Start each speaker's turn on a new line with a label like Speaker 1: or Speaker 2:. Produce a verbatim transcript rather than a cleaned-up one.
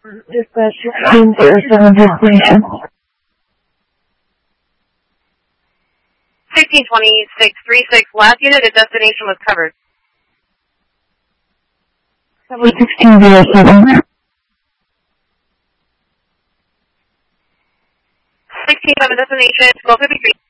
Speaker 1: Dispatch sixteen zero seven destination.
Speaker 2: sixteen twenty-six thirty-six, last unit at destination was covered.
Speaker 1: Subway sixteen zero seven.
Speaker 2: sixteen seven destination, twelve fifty-three.